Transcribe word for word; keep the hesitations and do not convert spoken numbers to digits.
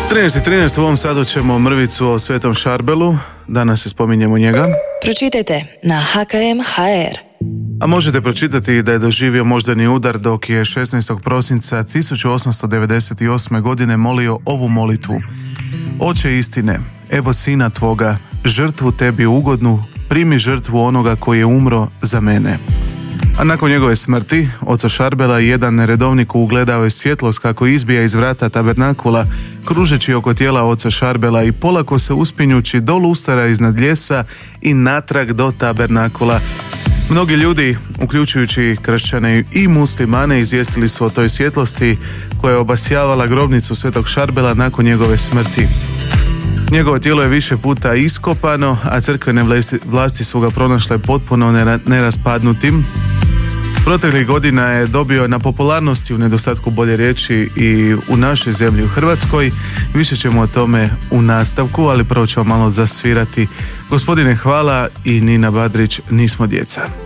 trinaest i trinaest u ovom sadu ćemo mrvicu o Svetom Šarbelu. Danas se spominjemo njega. Pročitajte na ha ka em ha er. A možete pročitati da je doživio moždani udar dok je šesnaestog prosinca tisuću osamsto devedeset osme. godine molio ovu molitvu. Oče istine, evo sina tvoga, žrtvu tebi ugodnu, primi žrtvu onoga koji je umro za mene. A nakon njegove smrti, oca Šarbela, jedan redovnik ugledao je svjetlost kako izbija iz vrata tabernakula, kružeći oko tijela oca Šarbela i polako se uspinjući do lustara iznad ljesa i natrag do tabernakula. Mnogi ljudi, uključujući kršćane i muslimane, izvijestili su o toj svjetlosti koja je obasjavala grobnicu Svetog Šarbela nakon njegove smrti. Njegovo tijelo je više puta iskopano, a crkvene vlasti, vlasti su ga pronašle potpuno neraspadnutim. Proteklih godina je dobio na popularnosti, u nedostatku bolje riječi, i u našoj zemlji, u Hrvatskoj. Više ćemo o tome u nastavku, ali prvo ćemo malo zasvirati Gospodine hvala i Nina Badrić, Nismo djeca.